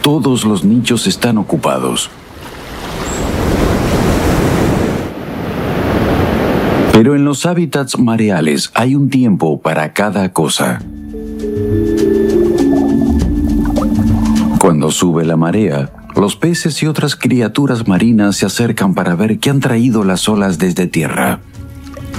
todos los nichos están ocupados. Pero en los hábitats mareales hay un tiempo para cada cosa. Cuando sube la marea, los peces y otras criaturas marinas se acercan para ver qué han traído las olas desde tierra.